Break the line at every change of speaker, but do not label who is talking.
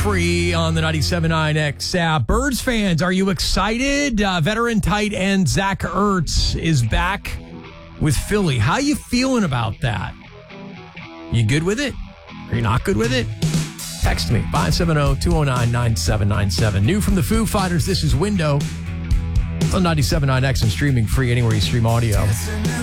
free on the 97.9 X app. Birds fans, are you excited? Veteran tight end Zach Ertz is back with Philly. How you feeling about that? You good with it? Are you not good with it? Text me, 570-209-9797. New from the Foo Fighters, this is Window. It's on 97.9 X and streaming free anywhere you stream audio.